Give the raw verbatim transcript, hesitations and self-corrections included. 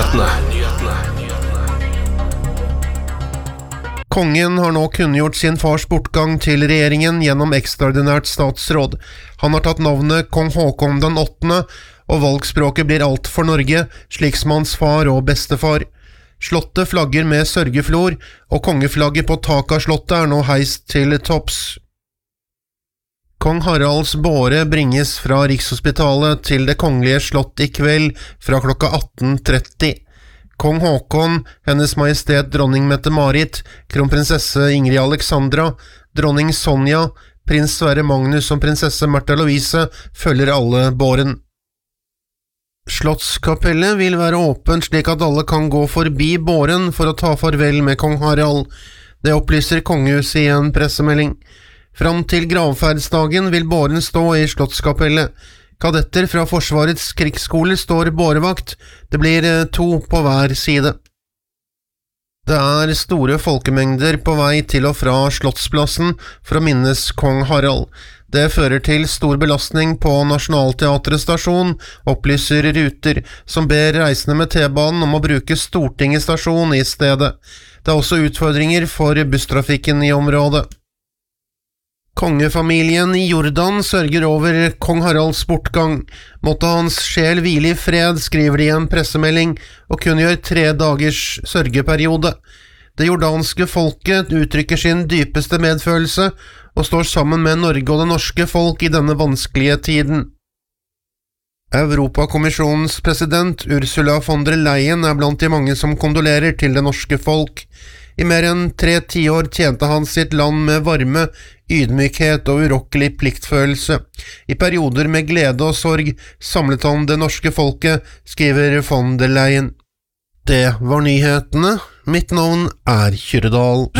Kongen har nå kunngjort sin fars bortgang til regjeringen gjennom ekstraordinært statsråd. Han har tatt navnet Kong Håkon den åttende, og valgspråket blir alt for Norge, slik som hans far og bestefar. Slottet flagger med sørgeflor, og kongeflagget på taket av slottet er nå heist til topps. Kong Haralds båre bringes fra Rikshospitalet til det kongelige slott i kveld fra klokka atten tretti. Kong Håkon, hennes majestet dronning Mette-Marit, kronprinsesse Ingrid Alexandra, dronning Sonja, prins Sverre Magnus og prinsesse Märtha Louise følger alle båren. Slottskapellet vil være åpent slik at alle kan gå forbi båren for å ta farvel med kong Harald. Det opplyser kongehuset i en pressemelding. Fram til gravferdsdagen vil båren stå i Slottskapellet. Kadetter fra Forsvarets krigsskoler står bårevakt. Det blir to på hver side. Det er store folkemengder på vei til og fra Slottsplassen for å minnes kong Harald. Det fører til stor belastning på Nationaltheatret stasjon, opplyser Ruter, som ber reisende med T-banen om å bruke Stortinget stasjon i stedet. Det er også utfordringer for busstrafikken i området. Kongefamilien i Jordan sørger over kong Haralds bortgang. Måtte hans sjel hvile i fred, skriver de i en pressemelding, og kun gjør tre dagers sørgeperiode. Det jordanske folket uttrykker sin dypeste medfølelse, og står sammen med Norge og det norske folk i denne vanskelige tiden. Europakommisjonens president Ursula von der Leyen er blant de mange som kondolerer til det norske folk. I mer enn tre tiår tjente han sitt land med varme, ydmykhet og urokkelig pliktfølelse. I perioder med glede og sorg samlet han det norske folket, skriver von der Leyen. Det var nyhetene. Mitt navn er Kyrre Dahl.